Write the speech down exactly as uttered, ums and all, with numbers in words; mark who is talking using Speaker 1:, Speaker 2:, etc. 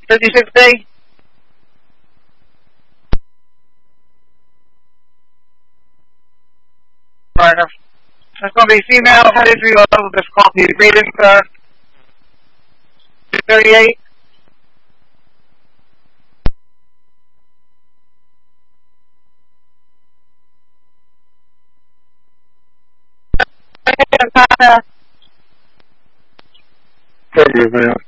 Speaker 1: fifty-six A. Far enough. That's going to be female headed to uh, this called the Raiden uh, thirty-eight.
Speaker 2: Affirmative, man.